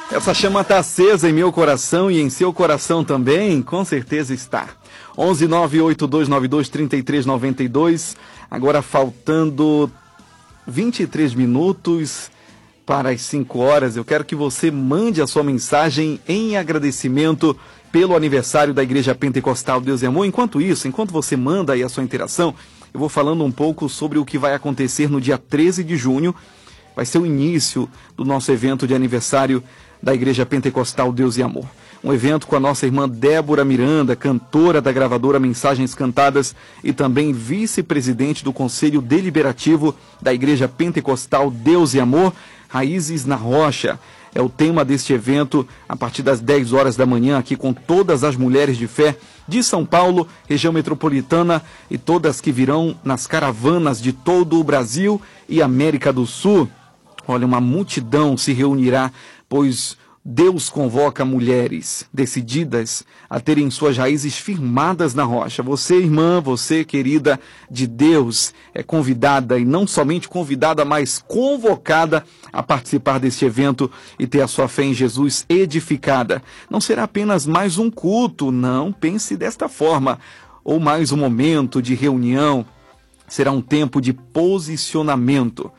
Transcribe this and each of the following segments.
Essa chama está acesa em meu coração e em seu coração também, com certeza está. 11982923392, agora faltando 23 minutos para as 5 horas. Eu quero que você mande a sua mensagem em agradecimento pelo aniversário da Igreja Pentecostal Deus e Amor. Enquanto isso, enquanto você manda aí a sua interação, eu vou falando um pouco sobre o que vai acontecer no dia 13 de junho. Vai ser o início do nosso evento de aniversário da Igreja Pentecostal Deus e Amor. Um evento com a nossa irmã Débora Miranda, cantora da gravadora Mensagens Cantadas e também vice-presidente do Conselho Deliberativo da Igreja Pentecostal Deus e Amor, Raízes na Rocha. É o tema deste evento, a partir das 10 horas da manhã, aqui com todas as mulheres de fé de São Paulo, região metropolitana e todas que virão nas caravanas de todo o Brasil e América do Sul. Olha, uma multidão se reunirá, pois Deus convoca mulheres decididas a terem suas raízes firmadas na rocha. Você, irmã, você, querida de Deus, é convidada, e não somente convidada, mas convocada a participar deste evento e ter a sua fé em Jesus edificada. Não será apenas mais um culto, não pense desta forma, ou mais um momento de reunião. Será um tempo de posicionamento.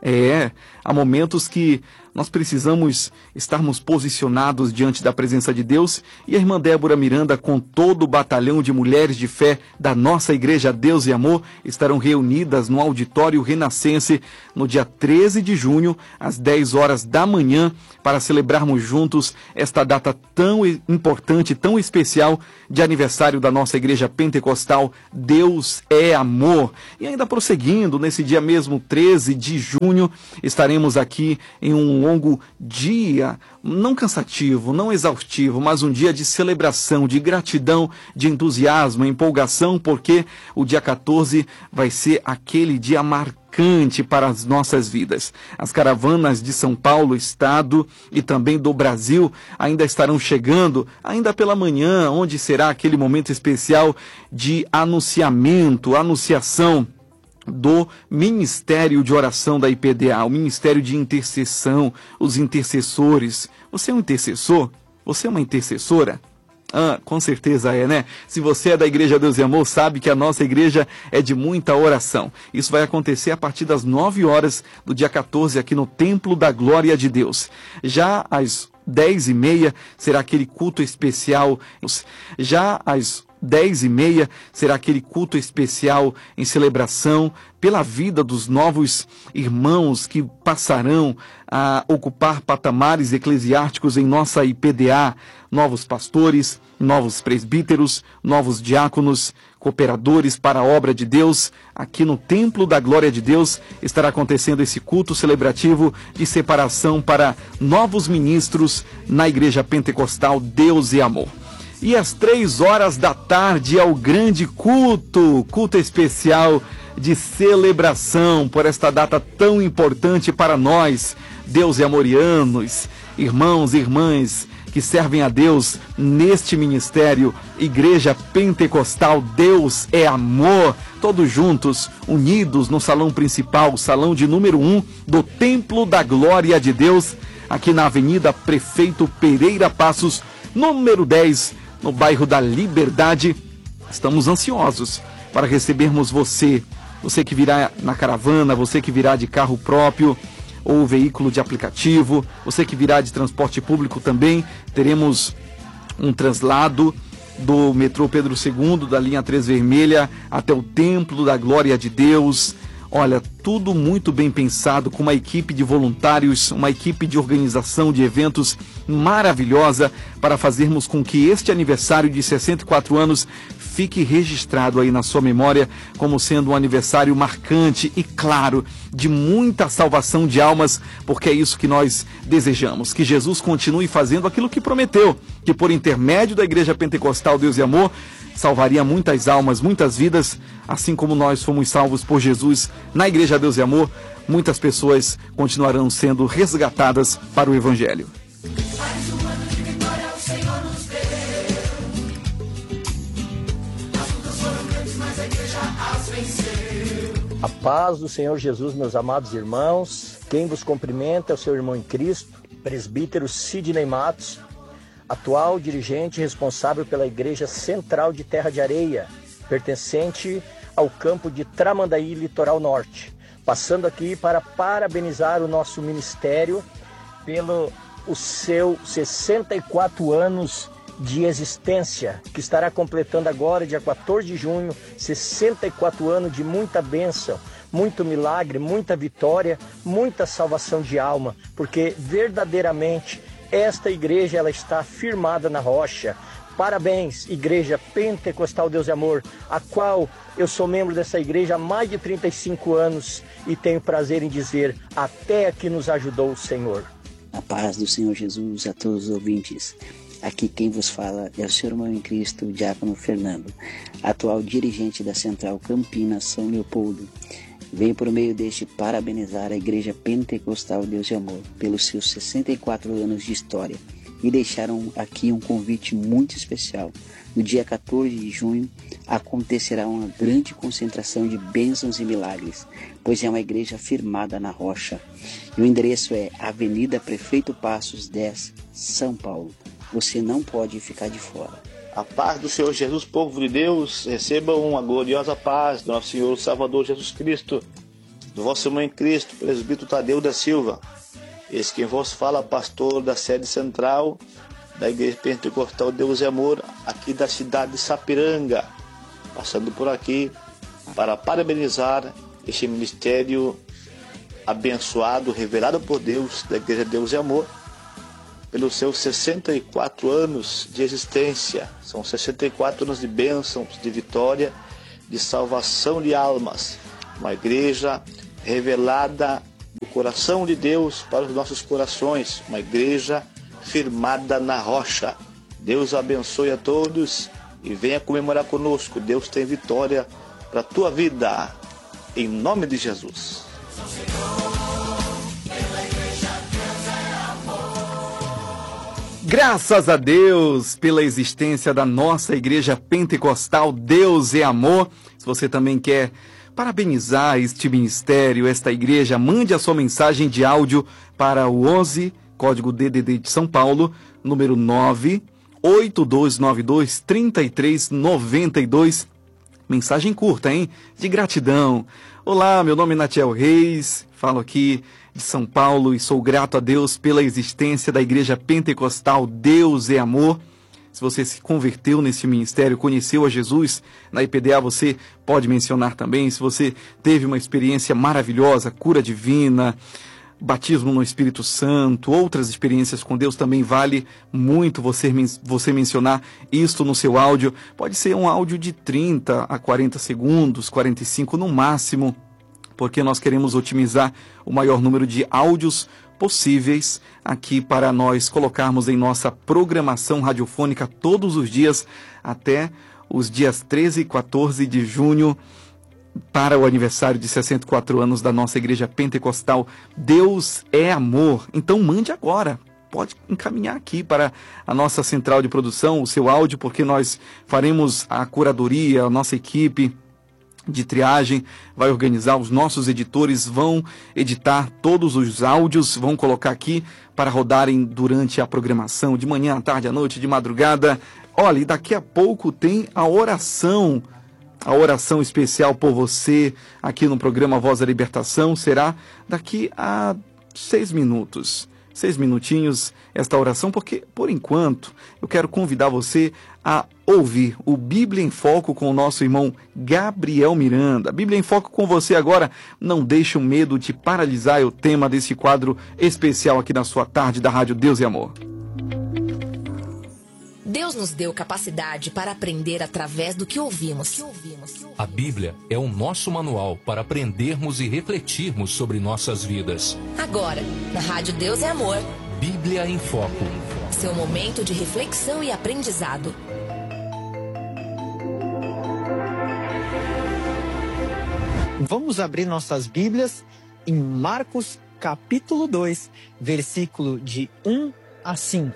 Há momentos que nós precisamos estarmos posicionados diante da presença de Deus, e a irmã Débora Miranda, com todo o batalhão de mulheres de fé da nossa Igreja Deus e Amor, estarão reunidas no Auditório Renascense no dia 13 de junho, às 10 horas da manhã, para celebrarmos juntos esta data tão importante, tão especial de aniversário da nossa Igreja Pentecostal Deus é Amor. E ainda prosseguindo, nesse dia mesmo, 13 de junho, estaremos aqui em um longo dia, não cansativo, não exaustivo, mas um dia de celebração, de gratidão, de entusiasmo, empolgação, porque o dia 14 vai ser aquele dia marcante para as nossas vidas. As caravanas de São Paulo, estado e também do Brasil ainda estarão chegando, ainda pela manhã, onde será aquele momento especial de anunciação do Ministério de Oração da IPDA, o Ministério de Intercessão, os intercessores. Você é um intercessor? Você é uma intercessora? Com certeza é, né? Se você é da Igreja Deus e Amor, sabe que a nossa igreja é de muita oração. Isso vai acontecer a partir das 9 horas do dia 14, aqui no Templo da Glória de Deus. Já às 10h30 será aquele culto especial. Já às 10h30 será aquele culto especial em celebração pela vida dos novos irmãos que passarão a ocupar patamares eclesiásticos em nossa IPDA, novos pastores, novos presbíteros, novos diáconos, cooperadores para a obra de Deus. Aqui no Templo da Glória de Deus estará acontecendo esse culto celebrativo de separação para novos ministros na Igreja Pentecostal Deus e Amor. E às 3 horas da tarde é o grande culto especial de celebração por esta data tão importante para nós, Deus e amorianos, irmãos e irmãs que servem a Deus neste ministério, Igreja Pentecostal Deus é Amor, todos juntos, unidos no salão principal, salão de número 1 do Templo da Glória de Deus, aqui na Avenida Prefeito Pereira Passos, número 10, no bairro da Liberdade. Estamos ansiosos para recebermos você que virá na caravana, você que virá de carro próprio ou veículo de aplicativo, você que virá de transporte público também. Teremos um translado do metrô Pedro II, da linha 3 vermelha, até o Templo da Glória de Deus. Olha, tudo muito bem pensado, com uma equipe de voluntários, uma equipe de organização de eventos maravilhosa para fazermos com que este aniversário de 64 anos fique registrado aí na sua memória como sendo um aniversário marcante e, claro, de muita salvação de almas, porque é isso que nós desejamos, que Jesus continue fazendo aquilo que prometeu, que por intermédio da Igreja Pentecostal Deus e Amor, salvaria muitas almas, muitas vidas, assim como nós fomos salvos por Jesus na Igreja Deus e Amor, muitas pessoas continuarão sendo resgatadas para o Evangelho. Mais um ano de vitória o Senhor nos deu. As lutas foram grandes, mas a igreja as venceu. A paz do Senhor Jesus, meus amados irmãos. Quem vos cumprimenta é o seu irmão em Cristo, presbítero Sidney Matos, atual dirigente responsável pela Igreja Central de Terra de Areia, pertencente ao campo de Tramandaí, Litoral Norte. Passando aqui para parabenizar o nosso ministério pelo seu 64 anos de existência, que estará completando agora, dia 14 de junho, 64 anos de muita bênção, muito milagre, muita vitória, muita salvação de alma, porque verdadeiramente esta igreja ela está firmada na rocha. Parabéns, Igreja Pentecostal Deus e Amor, a qual eu sou membro dessa igreja há mais de 35 anos e tenho prazer em dizer, até aqui nos ajudou o Senhor. A paz do Senhor Jesus a todos os ouvintes. Aqui quem vos fala é o seu irmão em Cristo, Diácono Fernando, atual dirigente da Central Campinas São Leopoldo. Venho por meio deste parabenizar a Igreja Pentecostal Deus e Amor pelos seus 64 anos de história e deixaram aqui um convite muito especial. No dia 14 de junho acontecerá uma grande concentração de bênçãos e milagres, pois é uma igreja firmada na rocha. E o endereço é Avenida Prefeito Passos 10, São Paulo. Você não pode ficar de fora. A paz do Senhor Jesus, povo de Deus, recebam uma gloriosa paz do nosso Senhor Salvador Jesus Cristo, do vosso irmão em Cristo, presbítero Tadeu da Silva. Esse quem vos fala, pastor da sede central da Igreja Pentecostal Deus e Amor, aqui da cidade de Sapiranga, passando por aqui para parabenizar este ministério abençoado, revelado por Deus, da Igreja Deus e Amor, pelos seus 64 anos de existência. São 64 anos de bênçãos, de vitória, de salvação de almas. Uma igreja revelada do coração de Deus para os nossos corações. Uma igreja firmada na rocha. Deus abençoe a todos e venha comemorar conosco. Deus tem vitória para a tua vida. Em nome de Jesus. Graças a Deus pela existência da nossa Igreja Pentecostal Deus é Amor. Se você também quer parabenizar este ministério, esta igreja, mande a sua mensagem de áudio para o 11, código DDD de São Paulo, número 98292-3392. Mensagem curta, hein? De gratidão. Olá, meu nome é Natiel Reis, falo aqui de São Paulo e sou grato a Deus pela existência da Igreja Pentecostal Deus é Amor. Se você se converteu nesse ministério, conheceu a Jesus na IPDA, você pode mencionar também. Se você teve uma experiência maravilhosa, cura divina, batismo no Espírito Santo, outras experiências com Deus, também vale muito você mencionar isto no seu áudio. Pode ser um áudio de 30 a 40 segundos, 45 no máximo, porque nós queremos otimizar o maior número de áudios possíveis aqui para nós colocarmos em nossa programação radiofônica todos os dias até os dias 13 e 14 de junho, para o aniversário de 64 anos da nossa Igreja Pentecostal Deus é Amor. Então mande agora, pode encaminhar aqui para a nossa central de produção o seu áudio, porque nós faremos a curadoria, a nossa equipe de triagem vai organizar, os nossos editores vão editar todos os áudios, vão colocar aqui para rodarem durante a programação, de manhã, à tarde, à noite, de madrugada. Olha, e daqui a pouco tem a oração especial por você aqui no programa Voz da Libertação. Será daqui a 6 minutos. 6 minutinhos esta oração, porque, por enquanto, eu quero convidar você a ouvir o Bíblia em Foco com o nosso irmão Gabriel Miranda. Bíblia em Foco com você agora. Não deixe o medo de paralisar, é o tema desse quadro especial aqui na sua tarde da Rádio Deus e Amor. Deus nos deu capacidade para aprender através do que ouvimos. A Bíblia é o nosso manual para aprendermos e refletirmos sobre nossas vidas. Agora, na Rádio Deus é Amor. Bíblia em Foco. Seu momento de reflexão e aprendizado. Vamos abrir nossas Bíblias em Marcos capítulo 2, versículo de 1 a 5.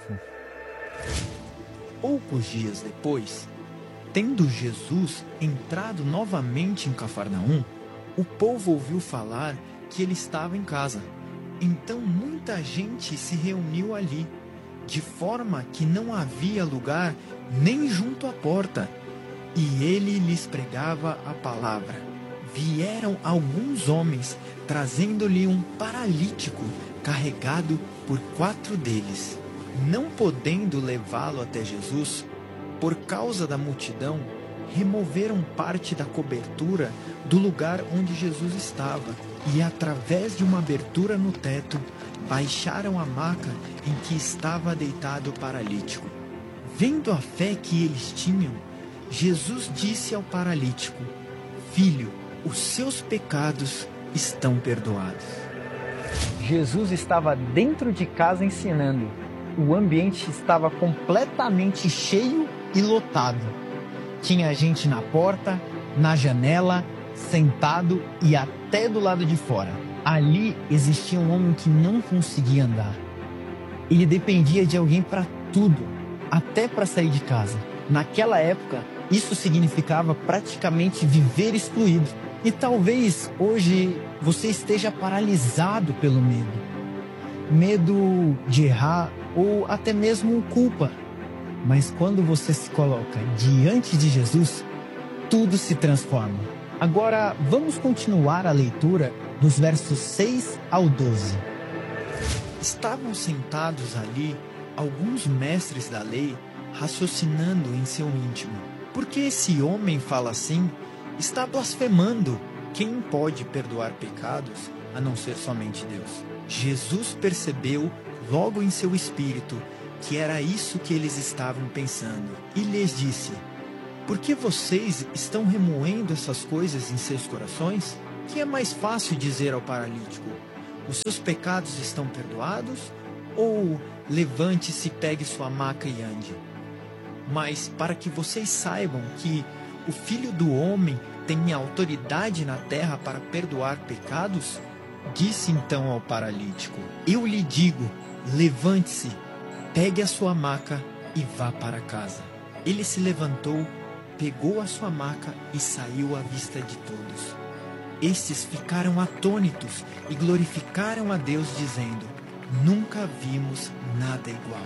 Poucos dias depois, tendo Jesus entrado novamente em Cafarnaum, o povo ouviu falar que ele estava em casa. Então muita gente se reuniu ali, de forma que não havia lugar nem junto à porta, e ele lhes pregava a palavra. Vieram alguns homens, trazendo-lhe um paralítico, carregado por 4 deles. Não podendo levá-lo até Jesus, por causa da multidão, removeram parte da cobertura do lugar onde Jesus estava e, através de uma abertura no teto, baixaram a maca em que estava deitado o paralítico. Vendo a fé que eles tinham, Jesus disse ao paralítico: Filho, os seus pecados estão perdoados. Jesus estava dentro de casa ensinando. O ambiente estava completamente cheio e lotado. Tinha gente na porta, na janela, sentado e até do lado de fora. Ali existia um homem que não conseguia andar. Ele dependia de alguém para tudo, até para sair de casa. Naquela época, isso significava praticamente viver excluído. E talvez hoje você esteja paralisado pelo medo. Medo de errar ou até mesmo culpa. Mas quando você se coloca diante de Jesus, tudo se transforma. Agora, vamos continuar a leitura dos versos 6 ao 12. Estavam sentados ali alguns mestres da lei, raciocinando em seu íntimo. Por que esse homem fala assim? Está blasfemando. Quem pode perdoar pecados a não ser somente Deus? Jesus percebeu logo em seu espírito que era isso que eles estavam pensando e lhes disse: Por que vocês estão remoendo essas coisas em seus corações? Que é mais fácil dizer ao paralítico: os seus pecados estão perdoados? Ou levante-se, pegue sua maca e ande? Mas para que vocês saibam que o Filho do Homem tem autoridade na terra para perdoar pecados, disse então ao paralítico: Eu lhe digo, levante-se, pegue a sua maca e vá para casa. Ele se levantou, pegou a sua maca e saiu à vista de todos. Estes ficaram atônitos e glorificaram a Deus, dizendo: Nunca vimos nada igual.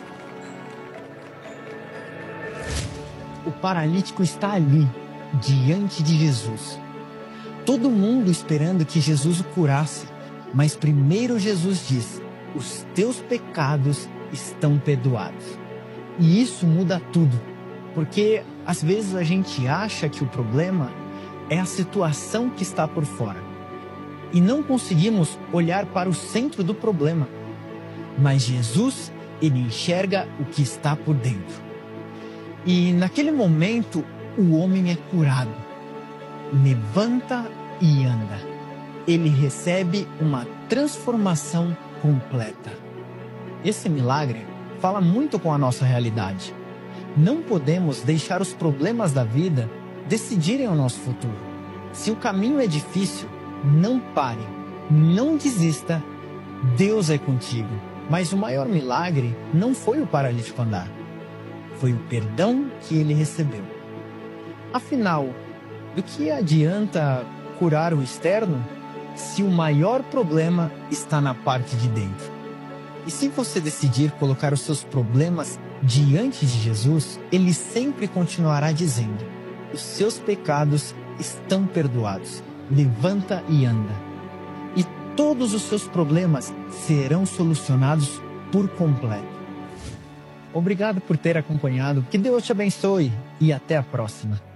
O paralítico está ali, diante de Jesus. Todo mundo esperando que Jesus o curasse, mas primeiro Jesus diz: Os teus pecados estão perdoados. E isso muda tudo, porque às vezes a gente acha que o problema é a situação que está por fora e não conseguimos olhar para o centro do problema. Mas Jesus, ele enxerga o que está por dentro. E naquele momento, o homem é curado. Levanta e anda. Ele recebe uma transformação completa. Esse milagre fala muito com a nossa realidade. Não podemos deixar os problemas da vida decidirem o nosso futuro. Se o caminho é difícil, não pare, não desista. Deus é contigo. Mas o maior milagre não foi o paralítico andar. Foi o perdão que ele recebeu. Afinal, do que adianta curar o externo se o maior problema está na parte de dentro? E se você decidir colocar os seus problemas diante de Jesus, ele sempre continuará dizendo: os seus pecados estão perdoados. Levanta e anda. E todos os seus problemas serão solucionados por completo. Obrigado por ter acompanhado. Que Deus te abençoe e até a próxima.